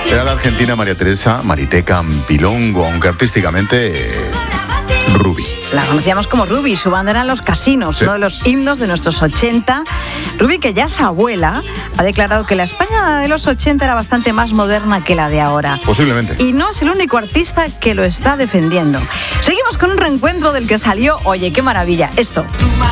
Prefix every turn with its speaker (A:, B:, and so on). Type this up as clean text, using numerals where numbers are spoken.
A: Era la argentina María Teresa Mariteca Pilongo, aunque artísticamente Ruby.
B: La conocíamos como Ruby, su banda eran Los Casinos, sí. Uno de los himnos de nuestros 80. Ruby, que ya es abuela, ha declarado que la España de los 80 era bastante más moderna que la de ahora.
A: Posiblemente.
B: Y no es el único artista que lo está defendiendo. Seguimos con un reencuentro del que salió, oye, qué maravilla, esto.